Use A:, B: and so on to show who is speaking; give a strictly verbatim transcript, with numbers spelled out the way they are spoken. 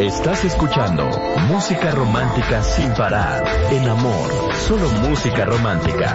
A: Estás escuchando música romántica sin parar. En Amor, solo música romántica.